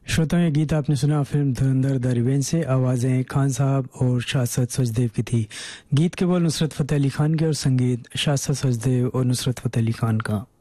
श्रोताओं, ये गीत आपने सुना फिल्म धुरंधर द रिवेंज से। आवाज़ें खान साहब और शाश्वत सचदेव की थी। गीत के बोल नुसरत फ़तेह अली खान के और संगीत शाश्वत सचदेव और नुसरत फ़तेह अली खान का।